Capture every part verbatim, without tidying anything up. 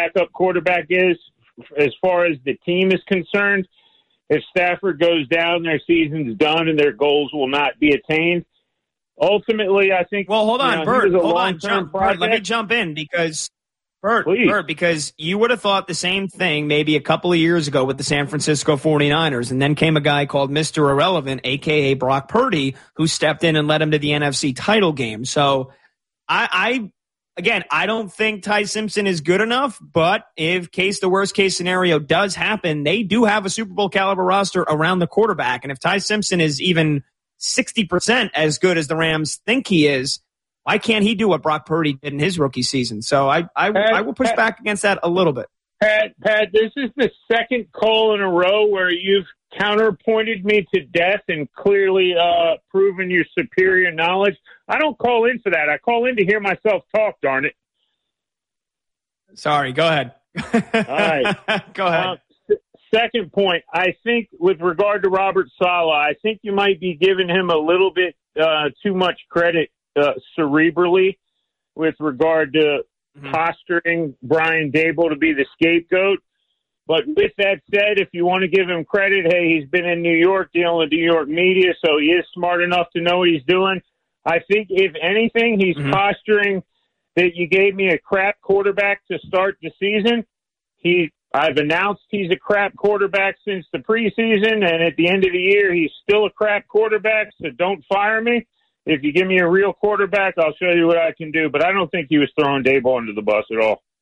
backup quarterback is as far as the team is concerned. If Stafford goes down, their season's done and their goals will not be attained. Ultimately, I think. Well, hold on, you know, Bert. Hold on, jump, Bert. Let me jump in because, Bert, Bert, because you would have thought the same thing maybe a couple of years ago with the San Francisco forty-niners, and then came a guy called Mister Irrelevant, a k a. Brock Purdy, who stepped in and led him to the N F C title game. So, I, I again, I don't think Ty Simpson is good enough, but if case the worst case scenario does happen, they do have a Super Bowl caliber roster around the quarterback, and if Ty Simpson is even sixty percent as good as the Rams think he is, why can't he do what Brock Purdy did in his rookie season? So I I, Pat, I will push Pat, back against that a little bit. Pat, Pat, this is the second call in a row where you've counterpointed me to death and clearly uh, proven your superior knowledge. I don't call in for that. I call in to hear myself talk, darn it. Sorry, go ahead. All right. Go ahead. Uh, Second point, I think with regard to Robert Saleh, I think you might be giving him a little bit uh, too much credit uh, cerebrally with regard to mm-hmm. posturing Brian Daboll to be the scapegoat. But with that said, if you want to give him credit, hey, he's been in New York dealing with New York media, so he is smart enough to know what he's doing. I think, if anything, he's mm-hmm. posturing that you gave me a crap quarterback to start the season. He I've announced he's a crap quarterback since the preseason, and at the end of the year, he's still a crap quarterback, so don't fire me. If you give me a real quarterback, I'll show you what I can do. But I don't think he was throwing Daboll under the bus at all.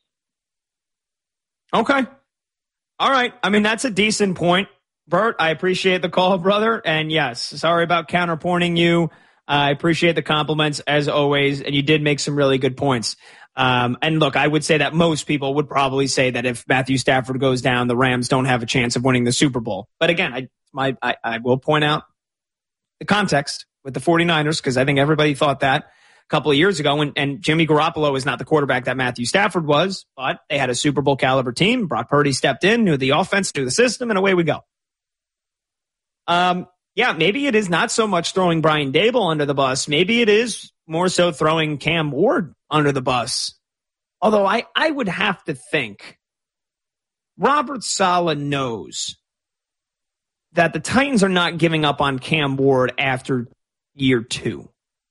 Okay. All right. I mean, that's a decent point, Bert. I appreciate the call, brother. And, yes, sorry about counterpointing you. I appreciate the compliments, as always, and you did make some really good points. Um, and look, I would say that most people would probably say that if Matthew Stafford goes down, the Rams don't have a chance of winning the Super Bowl. But again, I, my, I, I will point out the context with the forty-niners, because I think everybody thought that a couple of years ago. And, and Jimmy Garoppolo is not the quarterback that Matthew Stafford was, but they had a Super Bowl caliber team. Brock Purdy stepped in, knew the offense, knew the system, and away we go. Um, yeah, maybe it is not so much throwing Brian Daboll under the bus. Maybe it is more so throwing Cam Ward under the bus. Although I, I would have to think Robert Saleh knows that the Titans are not giving up on Cam Ward after year two.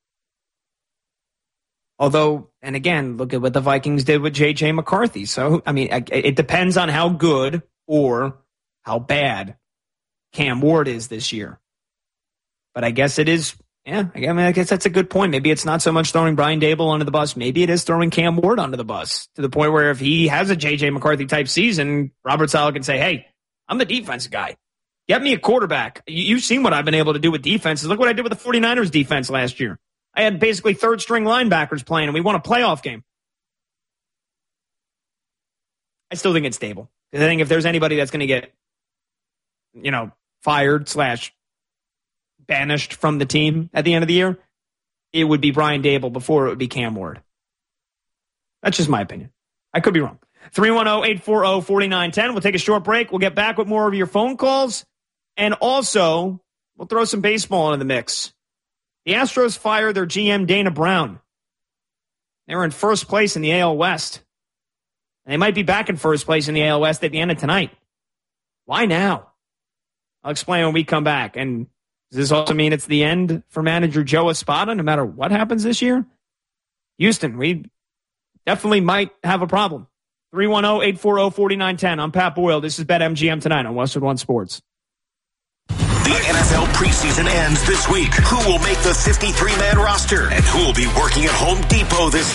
Although, and again, look at what the Vikings did with J J McCarthy. So, I mean, it depends on how good or how bad Cam Ward is this year. But I guess it is... Yeah, I mean, I guess that's a good point. Maybe it's not so much throwing Brian Daboll under the bus. Maybe it is throwing Cam Ward under the bus to the point where if he has a J J McCarthy type season, Robert Saleh can say, hey, I'm the defense guy. Get me a quarterback. You've seen what I've been able to do with defenses. Look what I did with the forty-niners defense last year. I had basically third string linebackers playing and we won a playoff game. I still think it's Daboll. I think if there's anybody that's going to get, you know, fired slash banished from the team at the end of the year, it would be Brian Daboll before it would be Cam Ward. That's just my opinion. I could be wrong. three one zero, eight four zero, four nine one zero. We'll take a short break. We'll get back with more of your phone calls. And also, we'll throw some baseball into the mix. The Astros fired their G M, Dana Brown. They were in first place in the A L West. And they might be back in first place in the A L West at the end of tonight. Why now? I'll explain when we come back. And does this also mean it's the end for manager Joe Espada, no matter what happens this year? Houston, we definitely might have a problem. three one zero, eight four zero, four nine one zero. I'm Pat Boyle. This is BetMGM tonight on Westwood One Sports. The N F L preseason ends this week. Who will make the fifty-three man roster? And who will be working at Home Depot this